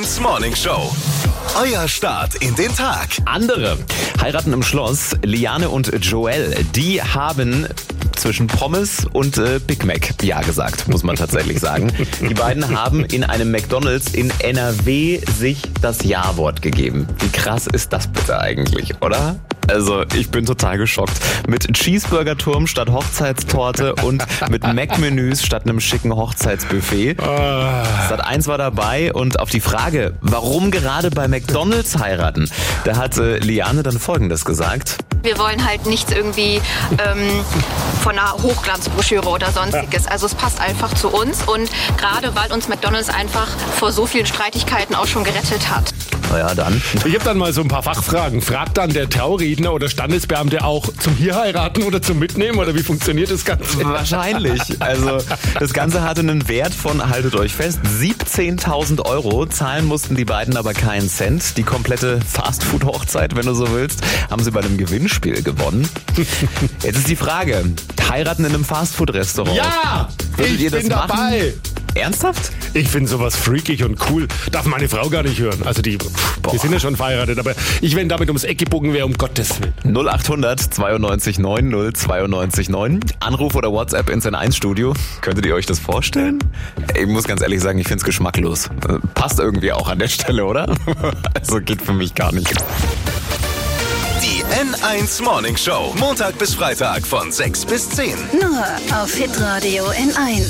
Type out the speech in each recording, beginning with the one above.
Morning Show. Euer Start in den Tag. Andere heiraten im Schloss. Liane und Joel, die haben zwischen Pommes und Big Mac ja gesagt, muss man tatsächlich sagen. Die beiden haben in einem McDonald's in NRW sich das Ja-Wort gegeben. Wie krass ist das bitte eigentlich, oder? Also, ich bin total geschockt. Mit Cheeseburger-Turm statt Hochzeitstorte und mit Mac-Menüs statt einem schicken Hochzeitsbuffet. Sat.1 war dabei und auf die Frage, warum gerade bei McDonald's heiraten, da hat Liane dann Folgendes gesagt. Wir wollen halt nichts irgendwie von einer Hochglanzbroschüre oder sonstiges. Also es passt einfach zu uns und gerade weil uns McDonald's einfach vor so vielen Streitigkeiten auch schon gerettet hat. Naja, dann. Ich habe dann mal so ein paar Fachfragen. Fragt dann der Trauredner oder Standesbeamte auch zum hier heiraten oder zum Mitnehmen oder wie funktioniert das Ganze? Wahrscheinlich. Also das Ganze hatte einen Wert von, haltet euch fest, 17.000 Euro. Zahlen mussten die beiden aber keinen Cent. Die komplette Fastfood-Hochzeit, wenn du so willst, haben sie bei einem Gewinnspiel gewonnen. Jetzt ist die Frage, heiraten in einem Fastfood-Restaurant. Ja, Würdet ich ihr das bin machen? dabei. Ernsthaft? Ich finde sowas freakig und cool. Darf meine Frau gar nicht hören. Also die sind ja schon verheiratet, aber ich, wenn damit ums Eck gebogen wäre, um Gottes Willen. 0800 92 90 92 9. Anruf oder WhatsApp ins N1-Studio. Könntet ihr euch das vorstellen? Ich muss ganz ehrlich sagen, ich finde es geschmacklos. Passt irgendwie auch an der Stelle, oder? Also geht für mich gar nicht. Die N1 Morning Show. Montag bis Freitag von 6 bis 10. Nur auf Hitradio N1.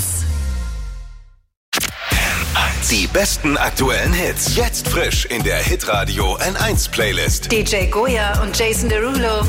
Die besten aktuellen Hits. Jetzt frisch in der Hitradio N1 Playlist. DJ Goya und Jason Derulo.